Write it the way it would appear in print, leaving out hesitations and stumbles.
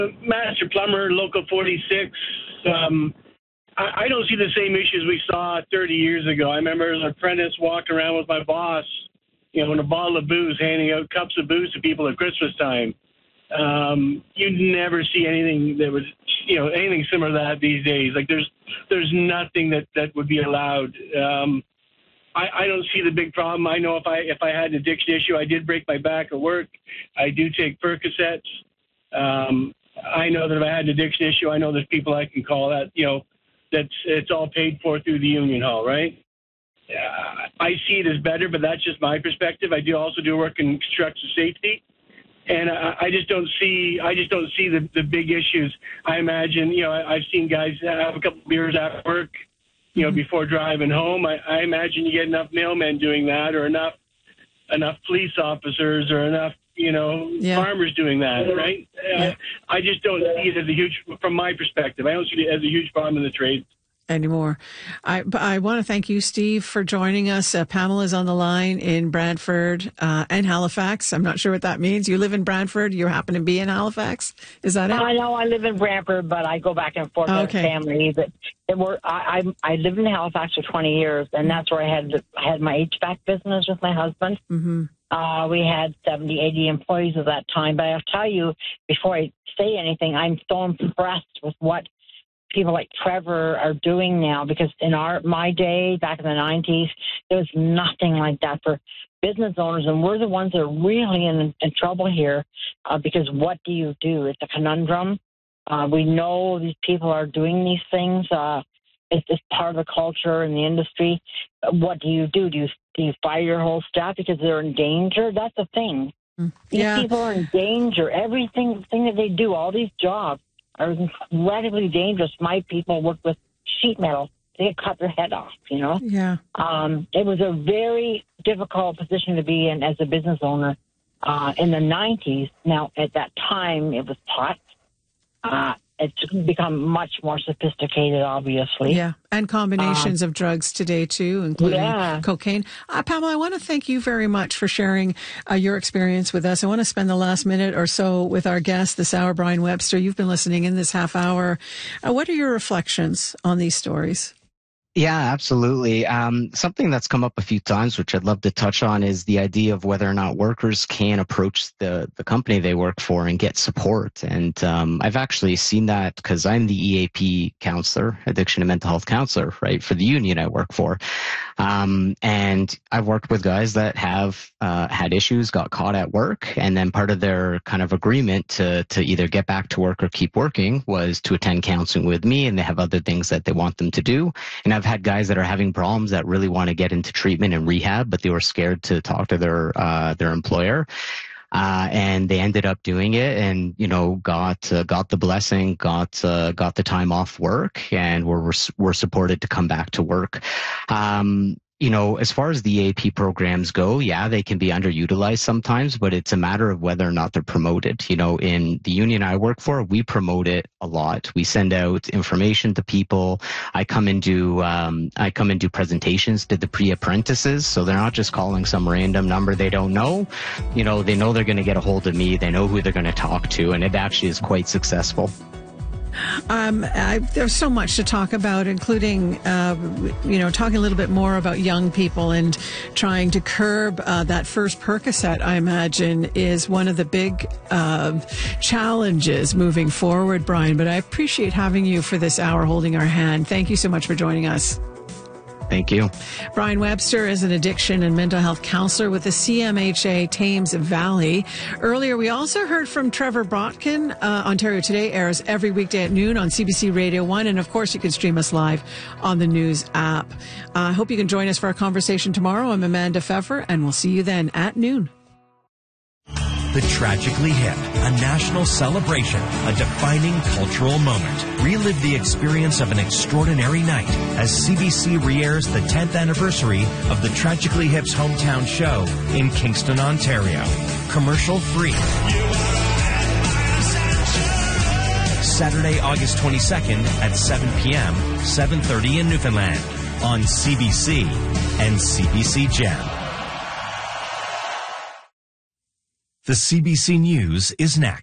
Master plumber, local 46. I don't see the same issues we saw 30 years ago. I remember as an apprentice walking around with my boss, in a bottle of booze, handing out cups of booze to people at Christmas time. You never see anything that was, anything similar to that these days. Like there's nothing that would be allowed. I don't see the big problem. I know if I had an addiction issue, I did break my back at work. I do take Percocets. I know that if I had an addiction issue, I know there's people I can call that, it's all paid for through the union hall, right? I see it as better, but that's just my perspective. I do also do work in construction safety, and I just don't see the big issues. I imagine, I've seen guys have a couple of beers after work, before driving home. I imagine you get enough mailmen doing that, or enough police officers, or enough farmers doing that, right? I just don't see it as a huge, from my perspective, I don't see it as a huge problem in the trade anymore. I want to thank you, Steve, for joining us. Pamela's on the line in Brantford and Halifax. I'm not sure what that means. You live in Brantford. You happen to be in Halifax. Is that it? I know I live in Brantford, but I go back and forth with family. I lived in Halifax for 20 years, and that's where I had my HVAC business with my husband. Mm-hmm. We had 70, 80 employees at that time. But I'll tell you, before I say anything, I'm so impressed with what people like Trevor are doing now, because in my day, back in the 90s, there was nothing like that for business owners, and we're the ones that are really in trouble here, because what do you do? It's a conundrum. We know these people are doing these things. It's just part of the culture in the industry. What do you do? Do you fire your whole staff because they're in danger? That's the thing. These people are in danger. Everything that they do, all these jobs, are incredibly dangerous. My people work with sheet metal. They cut their head off, Yeah. It was a very difficult position to be in as a business owner in the 90s. Now, at that time, it was pot. It's become much more sophisticated, obviously. Yeah, and combinations of drugs today, too, including cocaine. Pamela, I want to thank you very much for sharing your experience with us. I want to spend the last minute or so with our guest this hour, Brian Webster. You've been listening in this half hour. What are your reflections on these stories? Yeah, absolutely. Something that's come up a few times, which I'd love to touch on, is the idea of whether or not workers can approach the company they work for and get support. And I've actually seen that because I'm the EAP counselor, addiction and mental health counselor, right, for the union I work for. And I've worked with guys that have had issues, got caught at work, and then part of their kind of agreement to either get back to work or keep working was to attend counseling with me, and they have other things that they want them to do. And I've had guys that are having problems that really want to get into treatment and rehab, but they were scared to talk to their employer. And they ended up doing it, and got the blessing, got the time off work, and were supported to come back to work. As far as the EAP programs go, they can be underutilized sometimes, but it's a matter of whether or not they're promoted. In the union I work for, we promote it a lot. We send out information to people. I come and do presentations to the pre-apprentices, so they're not just calling some random number they don't know. They know they're going to get a hold of me. They know who they're going to talk to, and it actually is quite successful. There's so much to talk about, including, talking a little bit more about young people and trying to curb that first Percocet, I imagine, is one of the big challenges moving forward, Brian. But I appreciate having you for this hour, holding our hand. Thank you so much for joining us. Thank you. Brian Webster is an addiction and mental health counselor with the CMHA Thames Valley. Earlier, we also heard from Trevor Botkin. Ontario Today airs every weekday at noon on CBC Radio 1. And, of course, you can stream us live on the News app. I hope you can join us for our conversation tomorrow. I'm Amanda Pfeffer, and we'll see you then at noon. The Tragically Hip, a national celebration, a defining cultural moment. Relive the experience of an extraordinary night as CBC re-airs the 10th anniversary of the Tragically Hip's hometown show in Kingston, Ontario. Commercial free. Saturday, August 22nd at 7 p.m., 7:30 in Newfoundland on CBC and CBC Gem. The CBC News is next.